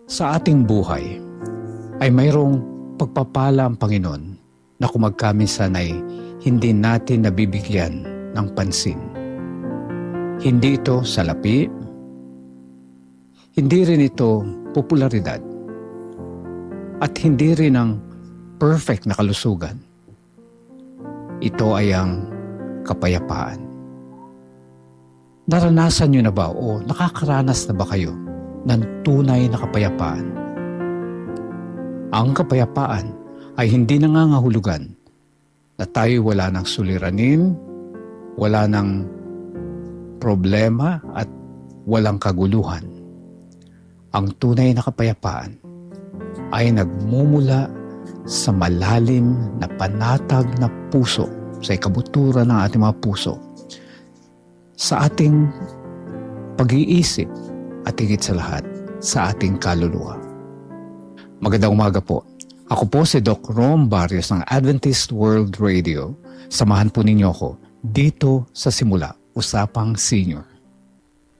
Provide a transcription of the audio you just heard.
Sa ating buhay ay mayroong pagpapala ang Panginoon na kung magkaminsan ay hindi natin nabibigyan ng pansin. Hindi ito salapi, hindi rin ito popularidad, at hindi rin ang perfect na kalusugan. Ito ay ang kapayapaan. Naranasan niyo na ba o nakakaranas na ba kayo ng tunay na kapayapaan? Ang kapayapaan ay hindi nangangahulugan na tayo wala ng suliranin, wala ng problema at walang kaguluhan. Ang tunay na kapayapaan ay nagmumula sa malalim na panatag na puso, sa ikabuturan ng ating mga puso, sa ating pag-iisip at higit sa lahat, sa ating kaluluwa. Magandang umaga po. Ako po si Doc Rom Barrios ng Adventist World Radio. Samahan po ninyo ako dito sa Simula, Usapang Senior.